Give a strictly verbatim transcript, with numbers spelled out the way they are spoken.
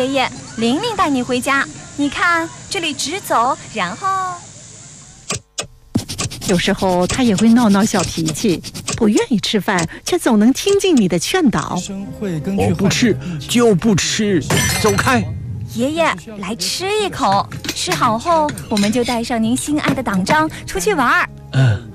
爷爷，玲玲带你回家。你看，这里直走，然后…… 有时候他也会闹闹小脾气，不愿意吃饭，却总能听进你的劝导。 我不吃就不吃，走开。 爷爷，来吃一口，吃好后，我们就带上您心爱的党章出去玩。 嗯。